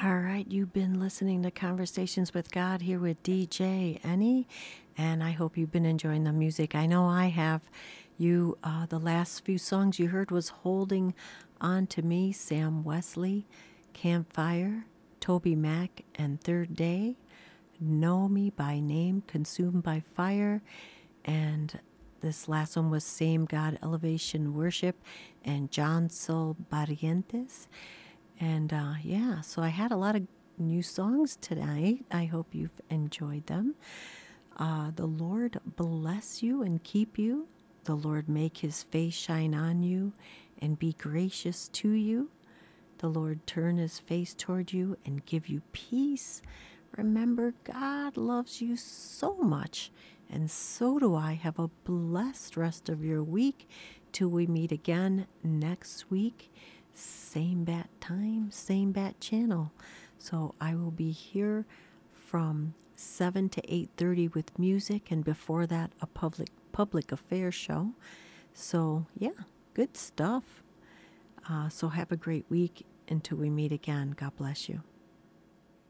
All right, you've been listening to Conversations with God here with DJ Annie, and I hope you've been enjoying the music. I know I have. The last few songs you heard was Holding On to Me, Sam Wesley, Campfire, Toby Mac, and Third Day, Know Me by Name, Consumed by Fire, and this last one was Same God Elevation Worship and John Sol Barrientos. And so I had a lot of new songs tonight. I hope you've enjoyed them. The Lord bless you and keep you. The Lord make his face shine on you and be gracious to you. The Lord turn his face toward you and give you peace. Remember, God loves you so much, and so do I. Have a blessed rest of your week till we meet again next week. Same bat time, same bat channel. So I will be here from 7 to 8:30 with music, and before that a public affairs show. So yeah, good stuff. So have a great week until we meet again. God bless you.